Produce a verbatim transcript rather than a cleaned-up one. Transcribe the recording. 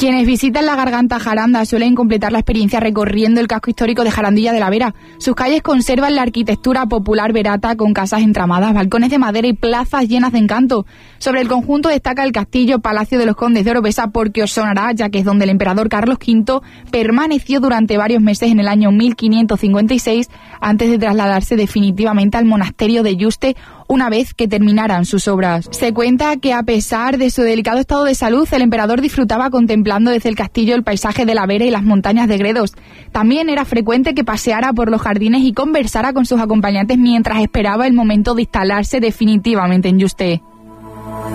Quienes visitan la Garganta Jaranda suelen completar la experiencia recorriendo el casco histórico de Jarandilla de la Vera. Sus calles conservan la arquitectura popular verata con casas entramadas, balcones de madera y plazas llenas de encanto. Sobre el conjunto destaca el castillo Palacio de los Condes de Oropesa, porque os sonará, ya que es donde el emperador Carlos quinto permaneció durante varios meses en el año mil quinientos cincuenta y seis antes de trasladarse definitivamente al monasterio de Yuste una vez que terminaran sus obras. Se cuenta que a pesar de su delicado estado de salud, el emperador disfrutaba contemplando desde el castillo el paisaje de la Vera y las montañas de Gredos. También era frecuente que paseara por los jardines y conversara con sus acompañantes mientras esperaba el momento de instalarse definitivamente en Yuste.